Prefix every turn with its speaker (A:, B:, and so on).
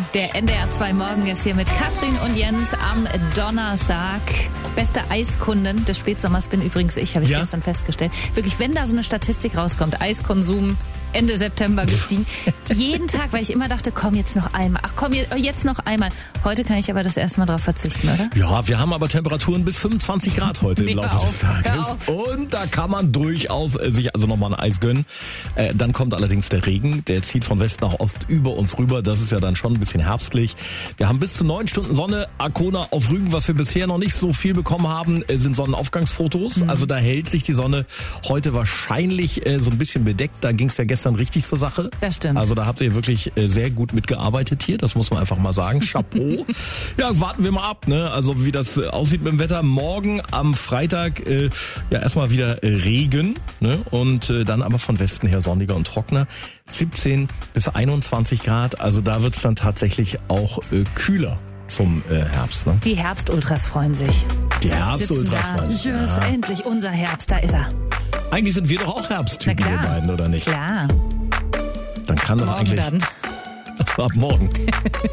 A: Der NDR 2 Morgen ist hier mit Katrin und Jens am Donnerstag. Beste Eiskunden des Spätsommers bin übrigens ich, habe ich gestern festgestellt. Wirklich, wenn da so eine Statistik rauskommt, Eiskonsum Ende September gestiegen. Jeden Tag, weil ich immer dachte, komm jetzt noch einmal. Ach komm, jetzt noch einmal. Heute kann ich aber das erste Mal drauf verzichten, oder?
B: Ja, wir haben aber Temperaturen bis 25 Grad heute im Laufe des Tages. Und da kann man durchaus sich also nochmal ein Eis gönnen. Dann kommt allerdings der Regen. Der zieht von West nach Ost über uns rüber. Das ist ja dann schon ein bisschen herbstlich. Wir haben bis zu 9 Stunden Sonne. Arkona auf Rügen, was wir bisher noch nicht so viel bekommen haben, sind Sonnenaufgangsfotos. Also da hält sich die Sonne heute wahrscheinlich so ein bisschen bedeckt. Da ging es ja gestern richtig zur Sache.
A: Das stimmt.
B: Also da habt ihr wirklich sehr gut mitgearbeitet hier. Das muss man einfach mal sagen. Chapeau. Ja, warten wir mal ab, ne? Also wie das aussieht mit dem Wetter. Morgen am Freitag erstmal wieder Regen, ne? Und dann aber von Westen her sonniger und trockener. 17 bis 21 Grad. Also da wird's dann tatsächlich auch kühler zum Herbst, ne?
A: Die Herbstultras freuen sich.
B: Die Herbstultras freuen sich.
A: Tschüss, endlich unser Herbst, da ist er.
B: Eigentlich sind wir doch auch Herbsttypen, wir beiden, oder nicht?
A: Klar.
B: Dann kann doch
A: Morgen
B: eigentlich...
A: dann.
B: Das war ab morgen.